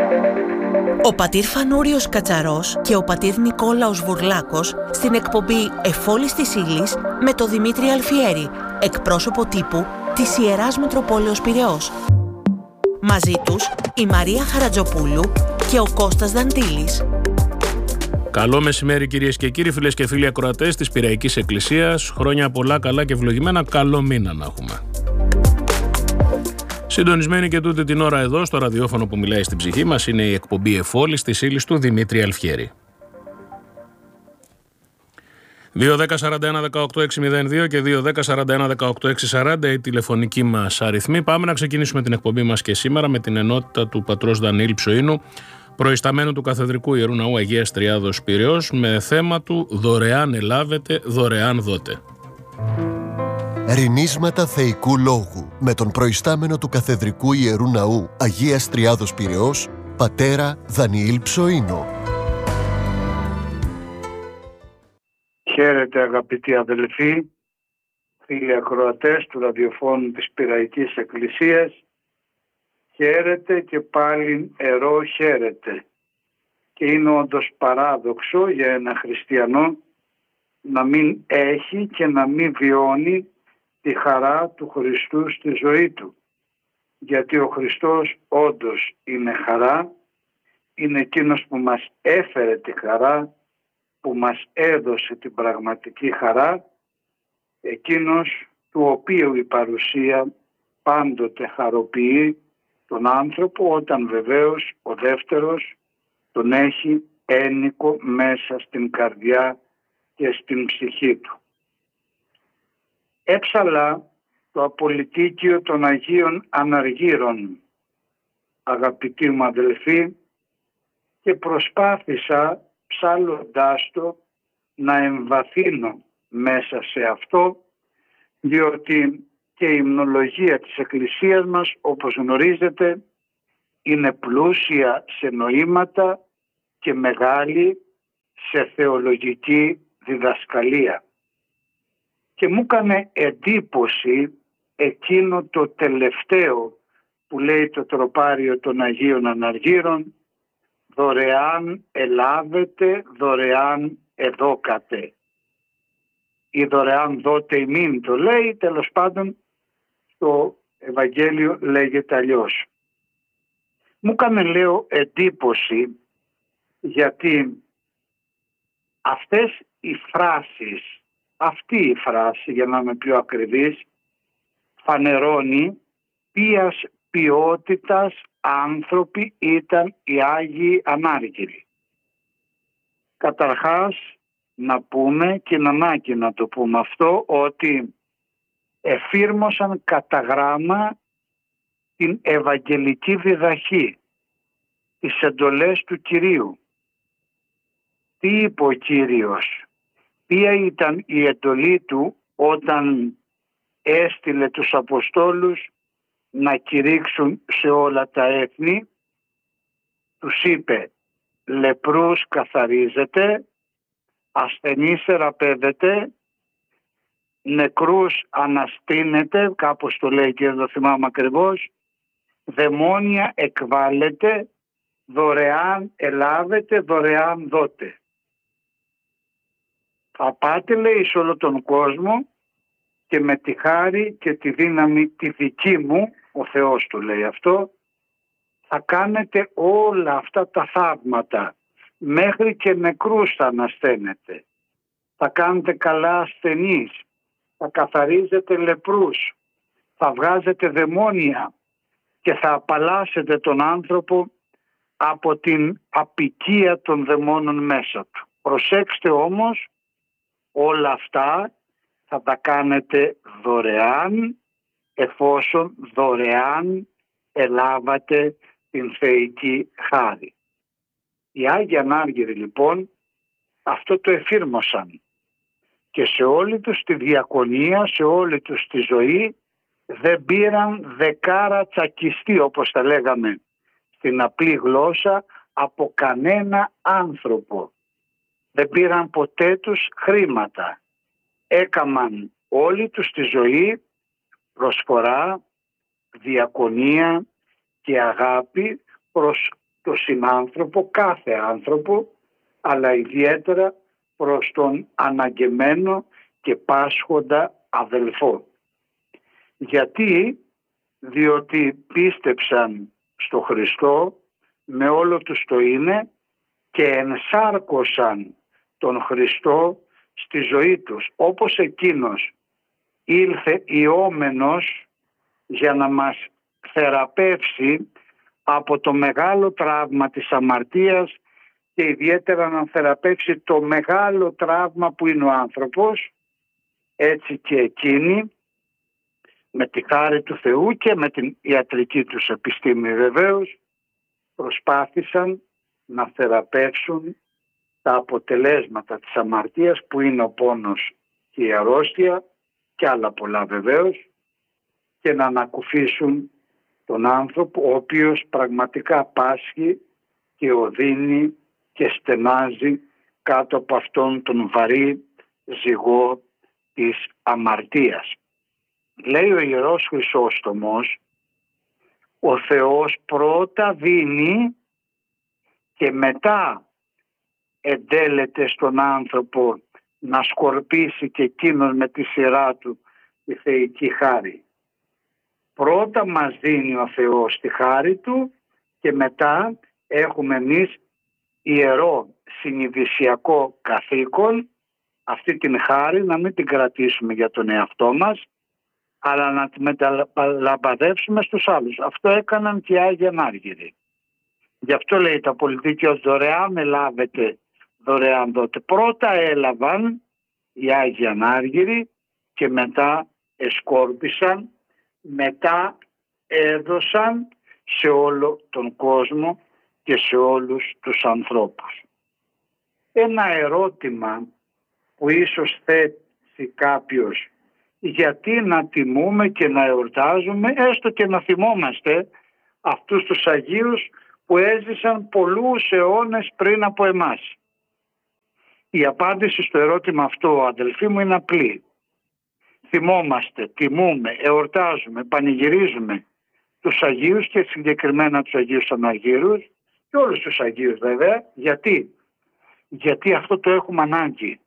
Ο πατήρ Φανούριος Κατσαρός και ο πατήρ Νικόλαος Βουρλάκος στην εκπομπή «Εφόλης της Ύλης» με το Δημήτρη Αλφιέρη, εκπρόσωπο τύπου της Ιεράς Μητροπόλεως Πειραιώς. Μαζί τους η Μαρία Χαρατζοπούλου και ο Κώστας Δαντήλης. Καλό μεσημέρι κυρίες και κύριοι, φίλες και φίλοι ακροατές της Πειραϊκής Εκκλησίας. Χρόνια πολλά, καλά και ευλογημένα. Καλό μήνα να έχουμε. Συντονισμένη και τούτη την ώρα εδώ στο ραδιόφωνο που μιλάει στην ψυχή μας είναι η εκπομπή «Εφόλης της Ύλης» του Δημήτρη Αλφιέρη. 2-10-41-18-602 και 2-10-41-18-640 η τηλεφωνική μας αριθμή. Πάμε να ξεκινήσουμε την εκπομπή μας και σήμερα με την ενότητα του πατρός Δανιήλ Ψοΐνου, προϊσταμένου του Καθεδρικού Ιερού Ναού Αγίας Τριάδος Πειραιώς, με θέμα του «Δωρεάν ελάβετε, δωρεάν δότε». Ρηνίσματα θεϊκού λόγου με τον προϊστάμενο του Καθεδρικού Ιερού Ναού Αγίας Τριάδος Πειραιώς, πατέρα Δανιήλ Ψοΐνο. Χαίρετε αγαπητοί αδελφοί, φίλοι ακροατές του ραδιοφώνου της Πειραϊκής Εκκλησίας. Χαίρετε και πάλι ερώ χαίρετε. Και είναι όντως παράδοξο για ένα χριστιανό να μην έχει και να μην βιώνει τη χαρά του Χριστού στη ζωή του. Γιατί ο Χριστός όντως είναι χαρά, είναι εκείνος που μας έφερε τη χαρά, που μας έδωσε την πραγματική χαρά, εκείνος του οποίου η παρουσία πάντοτε χαροποιεί τον άνθρωπο, όταν βεβαίως ο δεύτερος τον έχει ένικο μέσα στην καρδιά και στην ψυχή του. Έψαλα το απολυτίκιο των Αγίων Αναργύρων, αγαπητοί μου αδελφοί, και προσπάθησα ψάλλοντάς το να εμβαθύνω μέσα σε αυτό, διότι και η υμνολογία της Εκκλησίας μας, όπως γνωρίζετε, είναι πλούσια σε νοήματα και μεγάλη σε θεολογική διδασκαλία. Και μου έκανε εντύπωση εκείνο το τελευταίο που λέει το τροπάριο των Αγίων Αναργύρων, «Δωρεάν ελάβετε, δωρεάν εδώκατε». Ή «δωρεάν δότε ημίν» το λέει, τέλος πάντων στο Ευαγγέλιο λέγεται αλλιώς. Μου έκανε, λέω, εντύπωση, γιατί αυτές οι φράσεις, αυτή η φράση, για να είμαι πιο ακριβής, φανερώνει ποιας ποιότητας άνθρωποι ήταν οι Άγιοι Ανάργυροι. Καταρχάς να πούμε, και είναι ανάγκη να το πούμε αυτό, ότι εφήρμοσαν κατά γράμμα την Ευαγγελική διδαχή, τις εντολές του Κυρίου. Τι είπε ο Κύριος, ποια ήταν η εντολή του όταν έστειλε τους Αποστόλους να κηρύξουν σε όλα τα έθνη? Τους είπε, λεπρούς καθαρίζετε, ασθενείς θεραπεύετε, νεκρούς αναστήνετε, κάπως το λέει και δεν το θυμάμαι ακριβώς, δαιμόνια εκβάλλετε, δωρεάν ελάβετε, δωρεάν δότε. Θα πάτε, λέει, σε όλο τον κόσμο και με τη χάρη και τη δύναμη τη δική μου, ο Θεός του λέει αυτό, θα κάνετε όλα αυτά τα θαύματα, μέχρι και νεκρούς θα ανασταίνετε, θα κάνετε καλά ασθενείς, θα καθαρίζετε λεπρούς, θα βγάζετε δαιμόνια και θα απαλλάσσετε τον άνθρωπο από την απικία των δαιμόνων μέσα του. Προσέξτε όμως, όλα αυτά θα τα κάνετε δωρεάν, εφόσον δωρεάν ελάβατε την θεϊκή χάρη. Οι Άγιοι Ανάργυροι λοιπόν αυτό το εφήρμοσαν και σε όλη τους τη διακονία, σε όλη τους τη ζωή δεν πήραν δεκάρα τσακιστή, όπως τα λέγαμε στην απλή γλώσσα, από κανένα άνθρωπο. Δεν πήραν ποτέ τους χρήματα. Έκαμαν όλη τους τη ζωή προσφορά, διακονία και αγάπη προς το συνάνθρωπο, κάθε άνθρωπο, αλλά ιδιαίτερα προς τον αναγκεμένο και πάσχοντα αδελφό. Γιατί? Διότι πίστεψαν στο Χριστό με όλο τους το είναι και ενσάρκωσαν τον Χριστό στη ζωή τους, όπως εκείνος ήλθε ιώμενος για να μας θεραπεύσει από το μεγάλο τραύμα της αμαρτίας και ιδιαίτερα να θεραπεύσει το μεγάλο τραύμα που είναι ο άνθρωπος, έτσι και εκείνοι με τη χάρη του Θεού και με την ιατρική τους επιστήμη βεβαίως προσπάθησαν να θεραπεύσουν τα αποτελέσματα της αμαρτίας που είναι ο πόνος και η αρρώστια και άλλα πολλά βεβαίως και να ανακουφίσουν τον άνθρωπο ο οποίος πραγματικά πάσχει και οδύνει και στενάζει κάτω από αυτόν τον βαρύ ζυγό της αμαρτίας. Λέει ο Ιερός Χρυσόστομος, ο Θεός πρώτα δίνει και μετά εντέλεται στον άνθρωπο να σκορπίσει και εκείνος με τη σειρά του τη θεϊκή χάρη. Πρώτα μας δίνει ο Θεός τη χάρη του και μετά έχουμε εμείς ιερό συνειδησιακό καθήκον αυτή την χάρη να μην την κρατήσουμε για τον εαυτό μας, αλλά να τη μεταλαμπαδεύσουμε στους άλλους. Αυτό έκαναν και οι Άγιοι Ανάργυροι. Γι' αυτό λέει τα πολιτικοί δωρεάν ελάβετε, δωρεάν δότε. Πρώτα έλαβαν οι Άγιοι Ανάργυροι και μετά εσκόρπισαν, μετά έδωσαν σε όλο τον κόσμο και σε όλους τους ανθρώπους. Ένα ερώτημα που ίσως θέτει κάποιος, γιατί να τιμούμε και να εορτάζουμε, έστω και να θυμόμαστε αυτούς τους Αγίους που έζησαν πολλούς αιώνες πριν από εμάς. Η απάντηση στο ερώτημα αυτό, αδελφοί μου, είναι απλή. Θυμόμαστε, τιμούμε, εορτάζουμε, πανηγυρίζουμε τους Αγίους και συγκεκριμένα τους Αγίους Αναργύρους και όλους τους Αγίους βέβαια. Γιατί αυτό το έχουμε ανάγκη.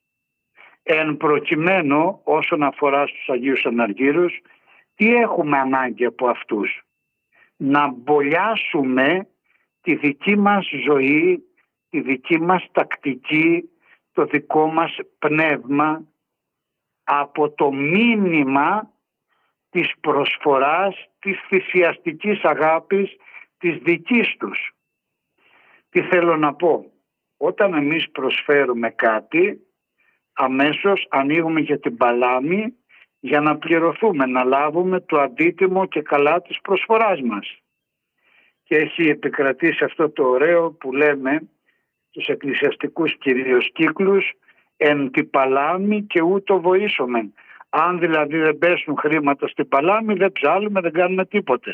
Εν προκειμένου όσον αφορά στους Αγίους Αναργύρους, τι έχουμε ανάγκη από αυτούς? Να μπολιάσουμε τη δική μας ζωή, τη δική μας τακτική, το δικό μας πνεύμα από το μήνυμα της προσφοράς, της θυσιαστικής αγάπης της δικής τους. Τι θέλω να πω? Όταν εμείς προσφέρουμε κάτι, αμέσως ανοίγουμε για την παλάμη για να πληρωθούμε, να λάβουμε το αντίτιμο και καλά της προσφοράς μας. Και έχει επικρατήσει αυτό το ωραίο που λέμε τους εκκλησιαστικούς κυρίως κύκλους, εν τη παλάμη και ούτω βοήσομεν. Αν δηλαδή δεν πέσουν χρήματα στην παλάμη, δεν ψάλουμε, δεν κάνουμε τίποτε.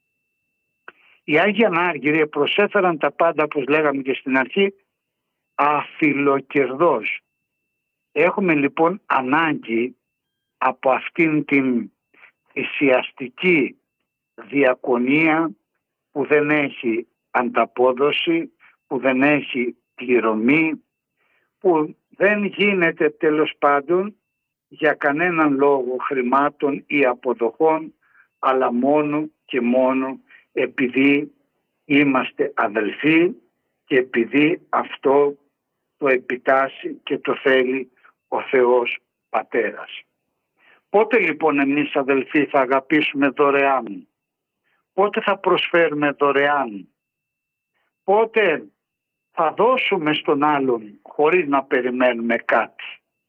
Οι Άγιοι Ανάργυροι προσέφεραν τα πάντα, όπως λέγαμε και στην αρχή, αφιλοκερδώς. Έχουμε λοιπόν ανάγκη από αυτήν την θυσιαστική διακονία που δεν έχει ανταπόδοση, που δεν έχει πληρωμή, που δεν γίνεται τέλος πάντων για κανέναν λόγο χρημάτων ή αποδοχών, αλλά μόνο και μόνο επειδή είμαστε αδελφοί και επειδή αυτό το επιτάσσει και το θέλει ο Θεός Πατέρας. Πότε λοιπόν εμείς αδελφοί θα αγαπήσουμε δωρεάν? Πότε θα προσφέρουμε δωρεάν? Πότε θα δώσουμε στον άλλον χωρίς να περιμένουμε κάτι?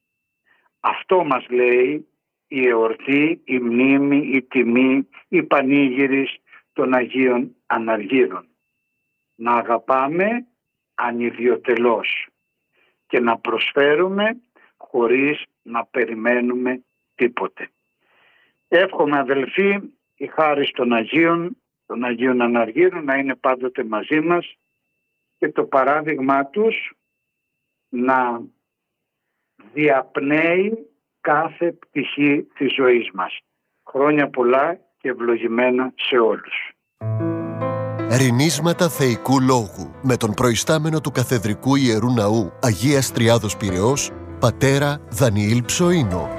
Αυτό μας λέει η εορτή, η μνήμη, η τιμή, η πανήγυρις των Αγίων Αναργύρων. Να αγαπάμε ανιδιοτελώς και να προσφέρουμε χωρίς να περιμένουμε τίποτε. Εύχομαι αδελφοί η χάρις των Αγίων Αναργύρων να είναι πάντοτε μαζί μας και το παράδειγμά τους να διαπνέει κάθε πτυχή της ζωής μας. Χρόνια πολλά και ευλογημένα σε όλους. Ρηνίσματα θεϊκού λόγου με τον προϊστάμενο του Καθεδρικού Ιερού Ναού Αγίας Τριάδος Πειραιώς, πατέρα Δανιήλ Ψοΐνο.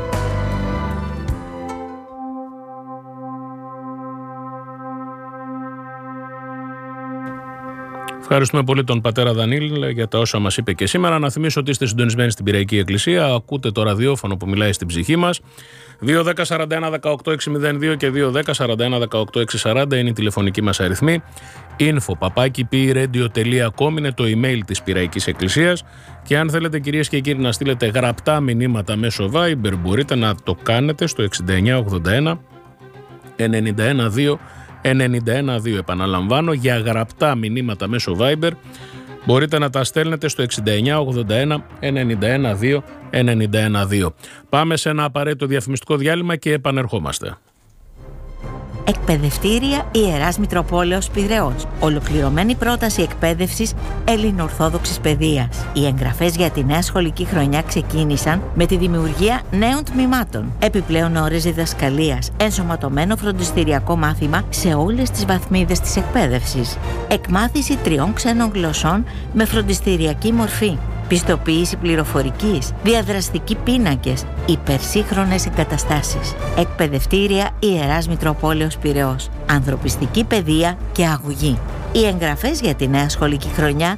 Ευχαριστούμε πολύ τον πατέρα Δανιήλ για τα όσα μας είπε και σήμερα. Να θυμίσω ότι είστε συντονισμένοι στην Πειραϊκή Εκκλησία. Ακούτε το ραδιόφωνο που μιλάει στην ψυχή μας. 210-41-18-602 και 210-41-18-640 είναι η τηλεφωνική μας αριθμή. info@pradio.com είναι το email της Πειραϊκής Εκκλησίας. Και αν θέλετε, κυρίες και κύριοι, να στείλετε γραπτά μηνύματα μέσω Viber, μπορείτε να το κάνετε στο 6981 912 91-2. Επαναλαμβάνω, για γραπτά μηνύματα μέσω Viber μπορείτε να τα στέλνετε στο 6981 91-2 91-2. Πάμε σε ένα απαραίτητο διαφημιστικό διάλειμμα και επανερχόμαστε. Εκπαιδευτήρια Ιεράς Μητροπόλεως Πειραιώς. Ολοκληρωμένη πρόταση εκπαίδευσης ελληνοορθόδοξης παιδείας. Οι εγγραφές για τη νέα σχολική χρονιά ξεκίνησαν με τη δημιουργία νέων τμήματων. Επιπλέον ώρες διδασκαλίας, ενσωματωμένο φροντιστηριακό μάθημα σε όλες τις βαθμίδες της εκπαίδευσης. Εκμάθηση 3 ξένων γλωσσών με φροντιστηριακή μορφή. Πιστοποίηση πληροφορικής, διαδραστικοί πίνακες, υπερσύγχρονες εγκαταστάσεις. Εκπαιδευτήρια Ιεράς Μητροπόλεως Πειραιώς. Ανθρωπιστική παιδεία και αγωγή. Οι εγγραφές για τη νέα σχολική χρονιά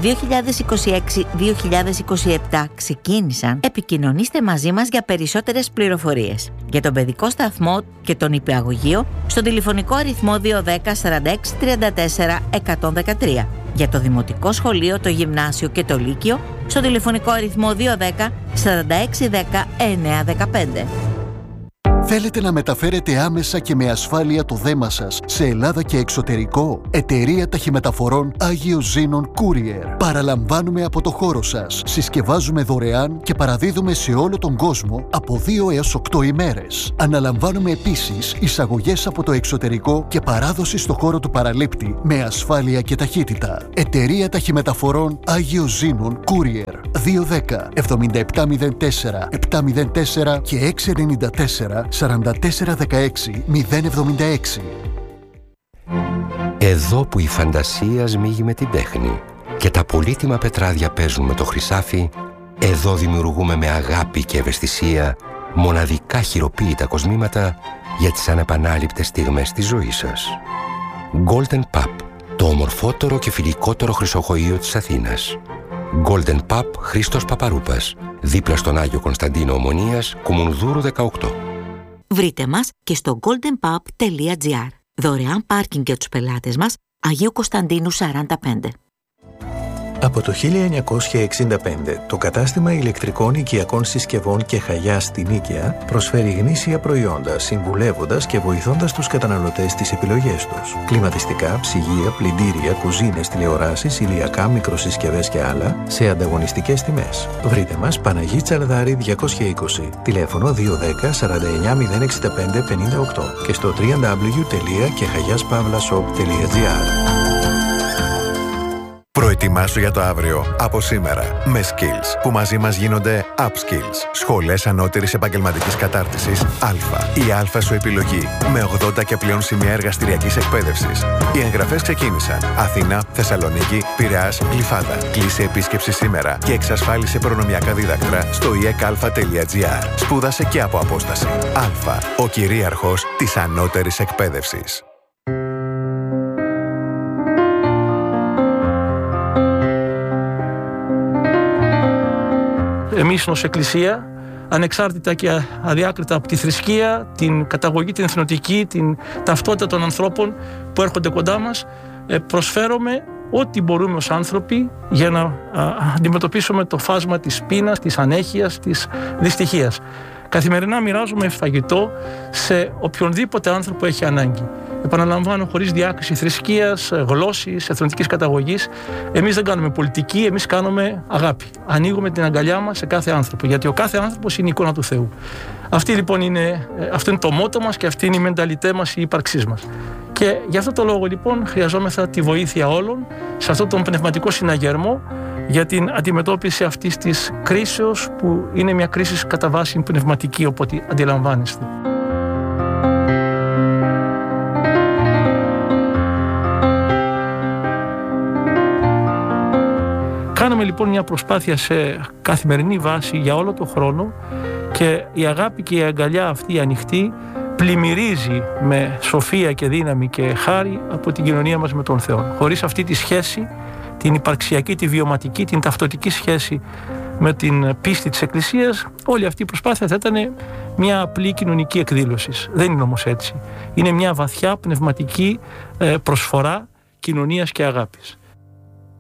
2026-2027 ξεκίνησαν. Επικοινωνήστε μαζί μας για περισσότερες πληροφορίες. Για τον παιδικό σταθμό και τον υπηαγωγείο στο τηλεφωνικό αριθμό 210 46 34 113. Για το δημοτικό σχολείο, το γυμνάσιο και το λύκειο στο τηλεφωνικό αριθμό 210 46 10 915. Θέλετε να μεταφέρετε άμεσα και με ασφάλεια το δέμα σας σε Ελλάδα και εξωτερικό? Εταιρεία Ταχυμεταφορών Άγιος Ζήνων Courier. Παραλαμβάνουμε από το χώρο σας. Συσκευάζουμε δωρεάν και παραδίδουμε σε όλο τον κόσμο από 2 έως 8 ημέρες. Αναλαμβάνουμε επίσης εισαγωγές από το εξωτερικό και παράδοση στο χώρο του παραλήπτη με ασφάλεια και ταχύτητα. Εταιρεία Ταχυμεταφορών Άγιος Ζήνων Courier. 210 7704 704 και 694 4416 076. Εδώ που η φαντασία σμίγει με την τέχνη και τα πολύτιμα πετράδια παίζουν με το χρυσάφι, εδώ δημιουργούμε με αγάπη και ευαισθησία μοναδικά χειροποίητα κοσμήματα για τις ανεπανάληπτες στιγμές της ζωής σας. Golden Pub, το ομορφότερο και φιλικότερο χρυσοχοείο της Αθήνας. Golden Pub Χρήστος Παπαρούπας, δίπλα στον Άγιο Κωνσταντίνο Ομονίας, Κουμουνδούρου 18. Βρείτε μας και στο goldenpub.gr. Δωρεάν πάρκινγκ για τους πελάτες μας, Αγίου Κωνσταντίνου 45. Από το 1965, το κατάστημα ηλεκτρικών οικιακών συσκευών και Χαγιάς στην Νίκαια προσφέρει γνήσια προϊόντα, συμβουλεύοντας και βοηθώντας τους καταναλωτές στις επιλογές τους. Κλιματιστικά, ψυγεία, πλυντήρια, κουζίνες, τηλεοράσεις, ηλιακά, μικροσυσκευές και άλλα σε ανταγωνιστικές τιμές. Βρείτε μας Παναγί Τσαρδάρη 220, τηλέφωνο 210 49 065 58 και στο www.kehayaspavlashop.gr. Προετοιμάσου για το αύριο από σήμερα με Skills που μαζί μας γίνονται Upskills. Σχολές ανώτερης επαγγελματικής κατάρτισης Α. Η Α σου επιλογή με 80 και πλέον σημεία εργαστηριακής εκπαίδευσης. Οι εγγραφές ξεκίνησαν. Αθήνα, Θεσσαλονίκη, Πειραιάς, Γλυφάδα. Κλείσε επίσκεψη σήμερα και εξασφάλισε προνομιακά δίδακτρα στο ekalfa.gr. Σπούδασε και από απόσταση. Α. Ο κυρίαρχος της ανώτερης εκπαίδευσης. Εμείς ως Εκκλησία, ανεξάρτητα και αδιάκριτα από τη θρησκεία, την καταγωγή, την εθνοτική, την ταυτότητα των ανθρώπων που έρχονται κοντά μας, προσφέρουμε ό,τι μπορούμε ως άνθρωποι για να αντιμετωπίσουμε το φάσμα της πείνας, της ανέχειας, της δυστυχίας. Καθημερινά μοιράζουμε φαγητό σε οποιονδήποτε άνθρωπο έχει ανάγκη. Επαναλαμβάνω, χωρίς διάκριση θρησκείας, γλώσσης, εθνοτικής καταγωγής. Εμείς δεν κάνουμε πολιτική, εμείς κάνουμε αγάπη. Ανοίγουμε την αγκαλιά μας σε κάθε άνθρωπο, γιατί ο κάθε άνθρωπος είναι η εικόνα του Θεού. Αυτό είναι το μότο μας και αυτή είναι η μενταλιτέ μας, η ύπαρξής μας. Και γι' αυτό το λόγο λοιπόν χρειαζόμεθα τη βοήθεια όλων σε αυτόν τον πνευματικό συναγερμό για την αντιμετώπιση αυτής της κρίσεως που είναι μια κρίση κατά βάση πνευματική, οπότε αντιλαμβάνεστε. Κάναμε λοιπόν μια προσπάθεια σε καθημερινή βάση για όλο τον χρόνο και η αγάπη και η αγκαλιά αυτή ανοιχτή πλημμυρίζει με σοφία και δύναμη και χάρη από την κοινωνία μας με τον Θεό. Χωρίς αυτή τη σχέση, την υπαρξιακή, τη βιωματική, την ταυτοτική σχέση με την πίστη της Εκκλησίας, όλη αυτή η προσπάθεια θα ήταν μια απλή κοινωνική εκδήλωση. Δεν είναι όμως έτσι. Είναι μια βαθιά πνευματική προσφορά κοινωνίας και αγάπης.